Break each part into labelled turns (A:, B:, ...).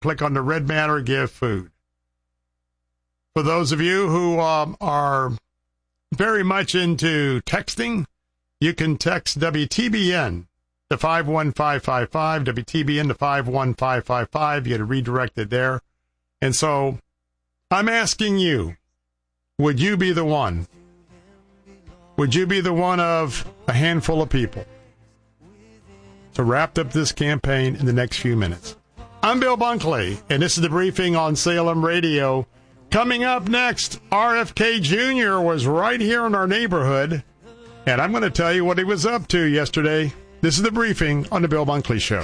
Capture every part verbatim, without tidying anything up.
A: Click on the red banner, Give Food. For those of you who um, are very much into texting, you can text W T B N to five one five five five, W T B N to five one five five five. You get redirected there. And so I'm asking you, would you be the one? Would you be the one of a handful of people to wrap up this campaign in the next few minutes? I'm Bill Bunkley, and this is the briefing on Salem Radio. Coming up next, R F K Junior was right here in our neighborhood, and I'm going to tell you what he was up to yesterday. This is the briefing on the Bill Bunkley Show.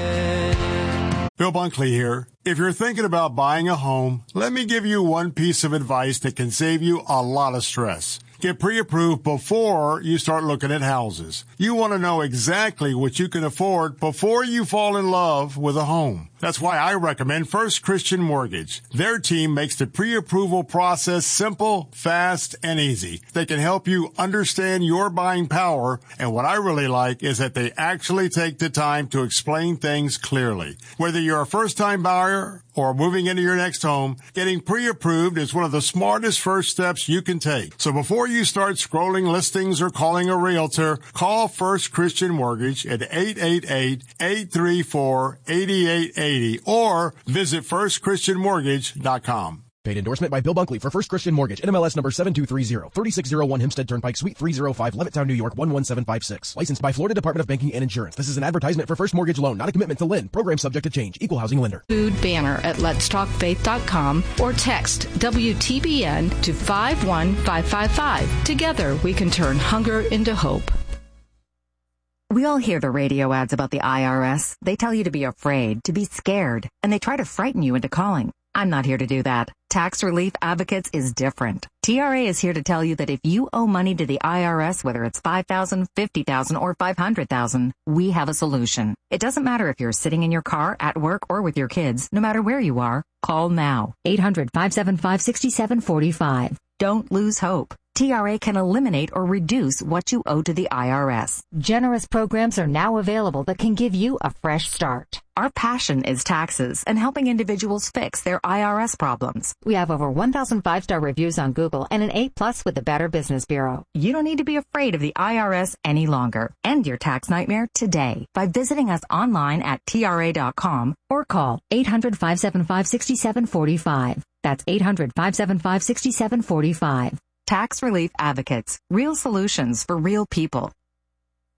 A: Bill Bunkley here. If you're thinking about buying a home, let me give you one piece of advice that can save you a lot of stress. Get pre-approved before you start looking at houses. You want to know exactly what you can afford before you fall in love with a home. That's why I recommend First Christian Mortgage. Their team makes the pre-approval process simple, fast, and easy. They can help you understand your buying power, and what I really like is that they actually take the time to explain things clearly. Whether you're a first-time buyer or moving into your next home, getting pre-approved is one of the smartest first steps you can take. So before you start scrolling listings or calling a realtor, call First Christian Mortgage at eight eight eight, eight three four, eight eight eight zero or visit first christian mortgage dot com.
B: Paid endorsement by Bill Bunkley for First Christian Mortgage, N M L S number seven two three zero, three six zero one Hempstead Turnpike, Suite three oh five, Levittown, New York, one one seven five six. Licensed by Florida Department of Banking and Insurance. This is an advertisement for First Mortgage Loan, not a commitment to lend. Program subject to change. Equal housing lender.
C: Food banner at lets talk faith dot com or text W T B N to five one five five five. Together, we can turn hunger into hope.
D: We all hear the radio ads about the I R S. They tell you to be afraid, to be scared, and they try to frighten you into calling. I'm not here to do that. Tax Relief Advocates is different. T R A is here to tell you that if you owe money to the I R S, whether it's five thousand dollars, fifty thousand dollars, or five hundred thousand dollars, we have a solution. It doesn't matter if you're sitting in your car, at work, or with your kids. No matter where you are, call now. eight hundred, five seven five, six seven four five. Don't lose hope. T R A can eliminate or reduce what you owe to the I R S.
E: Generous programs are now available that can give you a fresh start.
D: Our passion is taxes and helping individuals fix their I R S problems.
E: We have over one thousand five-star reviews on Google and an A plus with the Better Business Bureau.
D: You don't need to be afraid of the I R S any longer. End your tax nightmare today by visiting us online at T R A dot com
E: or call eight hundred, five seven five, six seven four five. That's eight hundred, five seven five, six seven four five.
D: Tax Relief Advocates. Real solutions for real people.